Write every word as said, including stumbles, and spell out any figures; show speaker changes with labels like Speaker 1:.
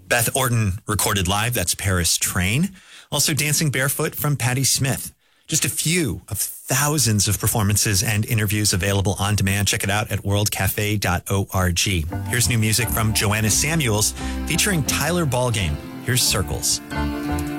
Speaker 1: Beth Orton recorded live. That's Paris Train. Also Dancing Barefoot from Patti Smith. Just a few of thousands of performances and interviews available on demand. Check it out at world cafe dot org. Here's new music from Joanna Samuels featuring Tyler Ballgame. Here's Circles.